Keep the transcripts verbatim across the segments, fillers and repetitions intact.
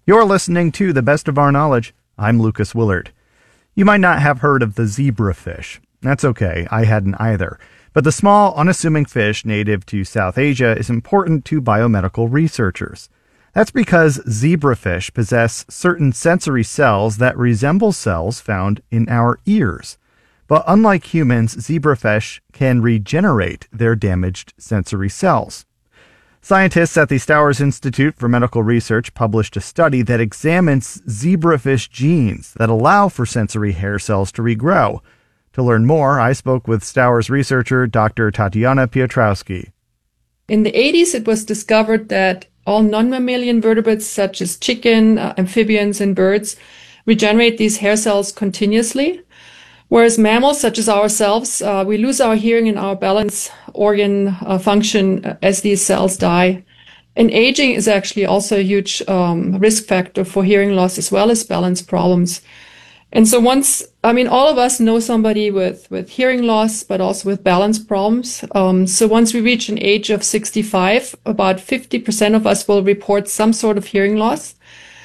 You're listening to The Best of Our Knowledge. I'm Lucas Willard. You might not have heard of the zebrafish. That's okay, I hadn't either. But the small, unassuming fish native to South Asia is important to biomedical researchers. That's because zebrafish possess certain sensory cells that resemble cells found in our ears. But unlike humans, zebrafish can regenerate their damaged sensory cells. Scientists at the Stowers Institute for Medical Research published a study that examines zebrafish genes that allow for sensory hair cells to regrow. To learn more, I spoke with Stowers researcher Doctor Tatiana Piotrowski. In the eighties, it was discovered that all non-mammalian vertebrates, such as chicken, uh, amphibians, and birds, regenerate these hair cells continuously. Whereas mammals, such as ourselves, uh, we lose our hearing and our balance organ uh, function as these cells die. And aging is actually also a huge um, risk factor for hearing loss as well as balance problems. And so once, I mean, all of us know somebody with, with hearing loss, but also with balance problems. Um, so once we reach an age of sixty-five, about fifty percent of us will report some sort of hearing loss.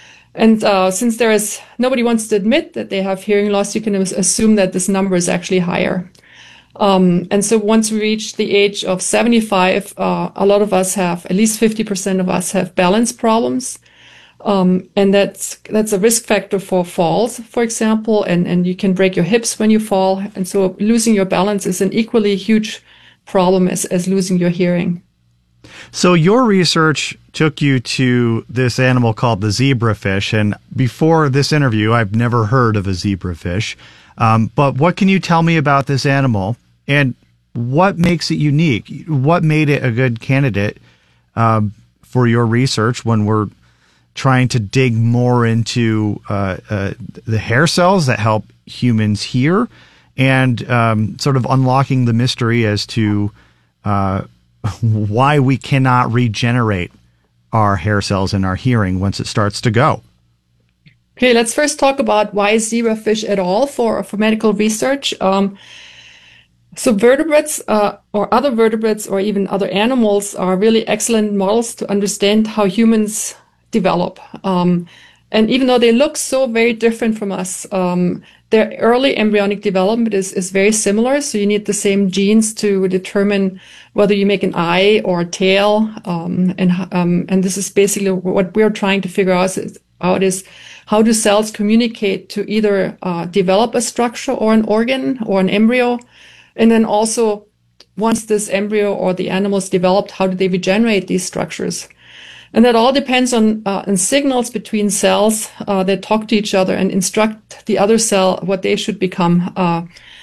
And uh, since there is nobody wants to admit that they have hearing loss, you can assume that this number is actually higher. Um, and so once we reach the age of seventy-five, uh, a lot of us have, at least fifty percent of us have balance problems. Um, and that's, that's a risk factor for falls, for example, and, and you can break your hips when you fall. And so losing your balance is an equally huge problem as, as losing your hearing. So your research took you to this animal called the zebrafish, and before this interview, I've never heard of a zebrafish. Um, but what can you tell me about this animal, and what makes it unique? What made it a good candidate um, for your research when we're trying to dig more into uh, uh, the hair cells that help humans hear, and um, sort of unlocking the mystery as to uh, why we cannot regenerate our hair cells in our hearing once it starts to go. Okay, let's first talk about why zebrafish at all for, for medical research. Um, so vertebrates uh, or other vertebrates or even other animals are really excellent models to understand how humans develop. Um, and even though they look so very different from us, um, their early embryonic development is, is very similar. So you need the same genes to determine whether you make an eye or a tail. Um, and, um, and this is basically what we're trying to figure out is, out is how do cells communicate to either uh, develop a structure or an organ or an embryo? And then also, once this embryo or the animal is developed, how do they regenerate these structures? And that all depends on, uh, on signals between cells uh, that talk to each other and instruct the other cell what they should become. Uh,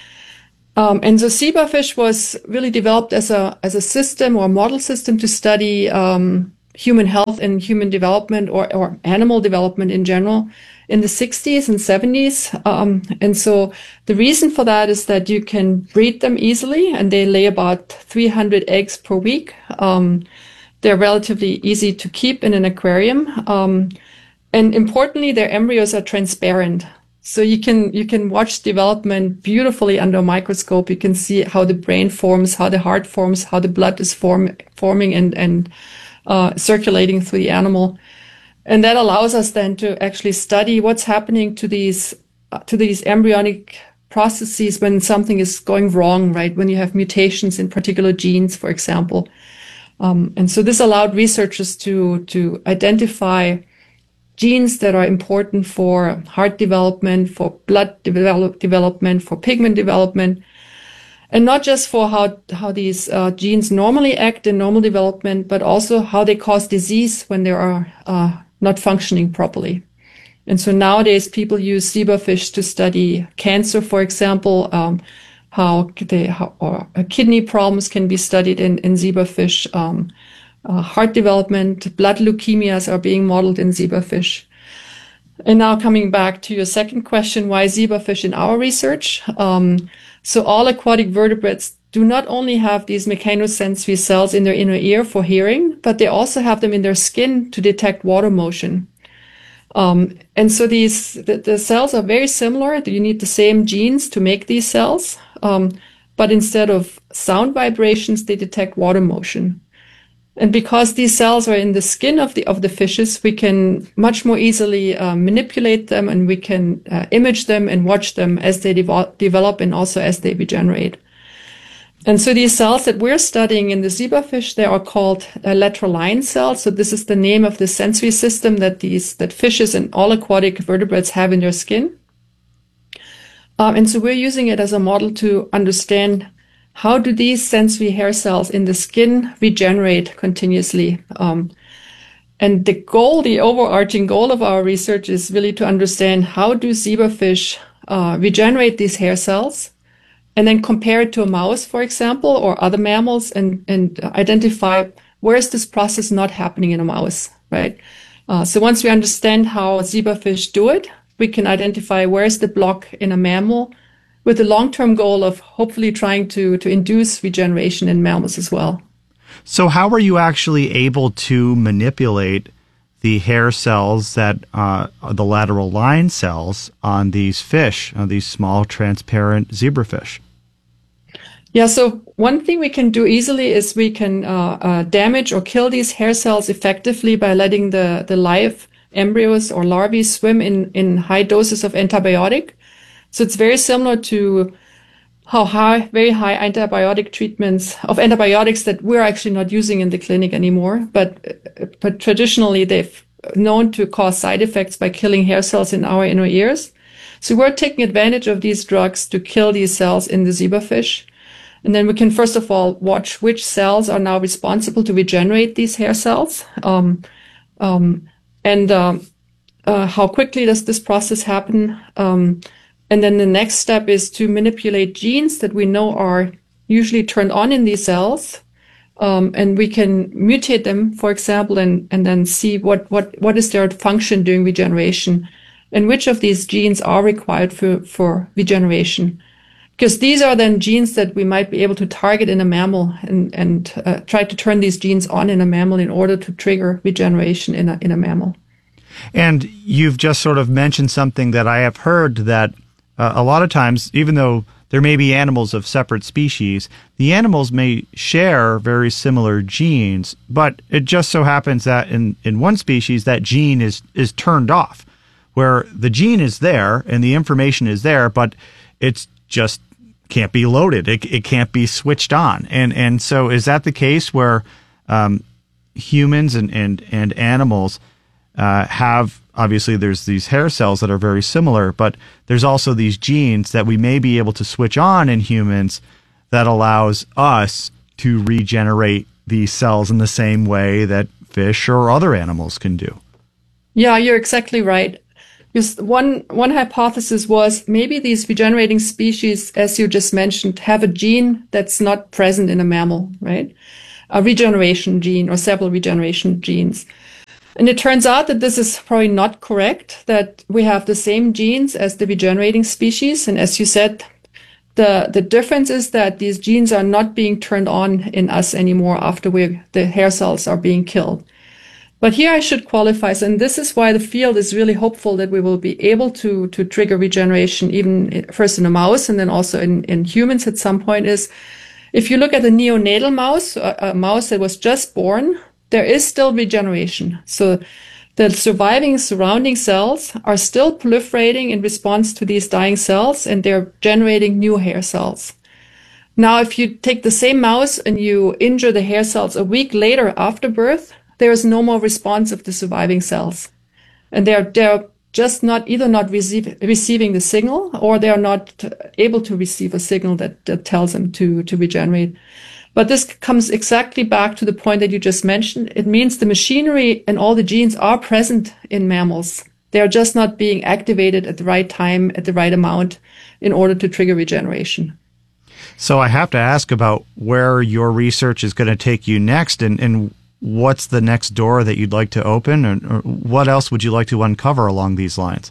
um, and so zebrafish was really developed as a as a system or a model system to study um, human health and human development or, or animal development in general in the sixties and seventies. Um, and so the reason for that is that you can breed them easily, and they lay about three hundred eggs per week. Um, They're relatively easy to keep in an aquarium. Um, and importantly, their embryos are transparent. So you can, you can watch development beautifully under a microscope. You can see how the brain forms, how the heart forms, how the blood is form, forming and, and, uh, circulating through the animal. And that allows us then to actually study what's happening to these, uh, to these embryonic processes when something is going wrong, right? When you have mutations in particular genes, for example. Um, and so this allowed researchers to, to identify genes that are important for heart development, for blood develop, development, for pigment development, and not just for how, how these uh, genes normally act in normal development, but also how they cause disease when they are uh, not functioning properly. And so nowadays people use zebrafish to study cancer, for example, um, how they, how, or uh, kidney problems can be studied in, in zebrafish. Um, uh, heart development, blood leukemias are being modeled in zebrafish. And now coming back to your second question, why zebrafish in our research? Um, so all aquatic vertebrates do not only have these mechanosensory cells in their inner ear for hearing, but they also have them in their skin to detect water motion. Um, and so these, the, the cells are very similar. You need the same genes to make these cells. Um, but instead of sound vibrations, they detect water motion. And because these cells are in the skin of the of the fishes, we can much more easily uh, manipulate them, and we can uh, image them and watch them as they devo- develop and also as they regenerate. And so these cells that we're studying in the zebrafish, they are called uh, lateral line cells. So this is the name of the sensory system that these that fishes and all aquatic vertebrates have in their skin. Um, and so we're using it as a model to understand how do these sensory hair cells in the skin regenerate continuously. Um, and the goal, the overarching goal of our research is really to understand how do zebrafish uh, regenerate these hair cells, and then compare it to a mouse, for example, or other mammals, and, and identify where is this process not happening in a mouse, right? Uh, so once we understand how zebrafish do it, we can identify where is the block in a mammal, with the long-term goal of hopefully trying to, to induce regeneration in mammals as well. So how are you actually able to manipulate the hair cells that uh, are the lateral line cells on these fish, on these small transparent zebrafish? Yeah, so one thing we can do easily is we can uh, uh, damage or kill these hair cells effectively by letting the, the live embryos or larvae swim in, in high doses of antibiotic. So it's very similar to how high, very high antibiotic treatments of antibiotics that we're actually not using in the clinic anymore. But, but traditionally, they've known to cause side effects by killing hair cells in our inner ears. So we're taking advantage of these drugs to kill these cells in the zebrafish. And then we can, first of all, watch which cells are now responsible to regenerate these hair cells. Um, um, and um, uh, how quickly does this process happen? Um, And then the next step is to manipulate genes that we know are usually turned on in these cells. Um, and we can mutate them, for example, and, and then see what, what, what is their function during regeneration and which of these genes are required for, for regeneration. Because these are then genes that we might be able to target in a mammal and, and uh, try to turn these genes on in a mammal in order to trigger regeneration in a, in a mammal. And you've just sort of mentioned something that I have heard that Uh, a lot of times, even though there may be animals of separate species, the animals may share very similar genes, but it just so happens that in, in one species, that gene is, is turned off, where the gene is there and the information is there, but it's just can't be loaded. It, it can't be switched on. And, and so is that the case where um, humans and, and, and animals uh, have obviously there's these hair cells that are very similar, but there's also these genes that we may be able to switch on in humans that allows us to regenerate these cells in the same way that fish or other animals can do? Yeah, you're exactly right. Because one, one hypothesis was maybe these regenerating species, as you just mentioned, have a gene that's not present in a mammal, right? A regeneration gene or several regeneration genes. And it turns out that this is probably not correct, that we have the same genes as the regenerating species. And as you said, the, the difference is that these genes are not being turned on in us anymore after we the hair cells are being killed. But here I should qualify, and this is why the field is really hopeful that we will be able to, to trigger regeneration, even first in a mouse and then also in, in humans at some point, is if you look at a neonatal mouse, a, a mouse that was just born, there is still regeneration. So the surviving surrounding cells are still proliferating in response to these dying cells, and they're generating new hair cells. Now, if you take the same mouse and you injure the hair cells a week later after birth, there is no more response of the surviving cells. And they're, they're just not, either not receive, receiving the signal, or they're not able to receive a signal that, that tells them to, to regenerate. But this comes exactly back to the point that you just mentioned. It means the machinery and all the genes are present in mammals. They are just not being activated at the right time, at the right amount, in order to trigger regeneration. So I have to ask about where your research is going to take you next, and, and what's the next door that you'd like to open, and or what else would you like to uncover along these lines?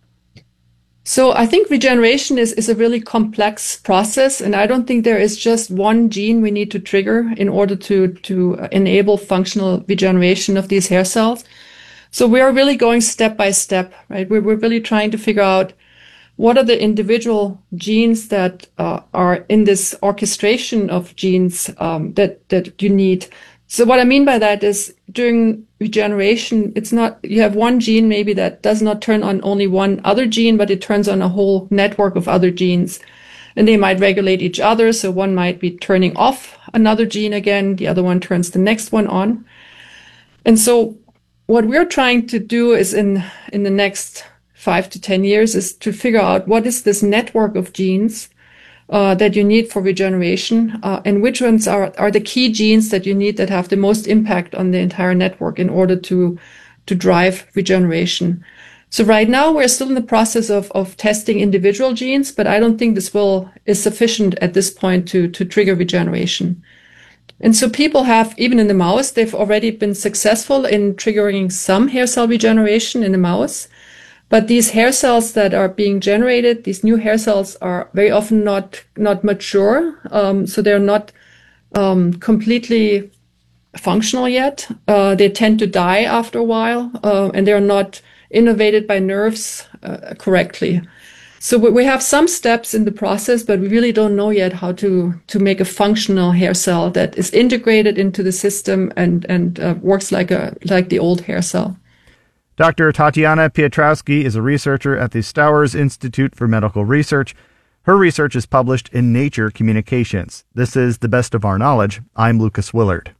So I think regeneration is, is a really complex process, and I don't think there is just one gene we need to trigger in order to, to enable functional regeneration of these hair cells. So we are really going step by step, right? We're, we're really trying to figure out what are the individual genes that uh, are in this orchestration of genes um, that, that you need So what I mean by that is during regeneration, it's not, you have one gene maybe that does not turn on only one other gene, but it turns on a whole network of other genes. And they might regulate each other. So one might be turning off another gene again. The other one turns the next one on. And so what we're trying to do is in, in the next five to ten years is to figure out what is this network of genes uh, that you need for regeneration, uh, and which ones are, are the key genes that you need that have the most impact on the entire network in order to, to drive regeneration. So right now we're still in the process of, of testing individual genes, but I don't think this will is sufficient at this point to, to trigger regeneration. And so people have, even in the mouse, they've already been successful in triggering some hair cell regeneration in the mouse. But these hair cells that are being generated, these new hair cells are very often not, not mature. Um, so they're not, um, completely functional yet. Uh, they tend to die after a while, uh, and they're not innervated by nerves, uh, correctly. So we have some steps in the process, but we really don't know yet how to, to make a functional hair cell that is integrated into the system and, and, uh, works like a, like the old hair cell. Doctor Tatiana Piotrowski is a researcher at the Stowers Institute for Medical Research. Her research is published in Nature Communications. This is The Best of Our Knowledge. I'm Lucas Willard.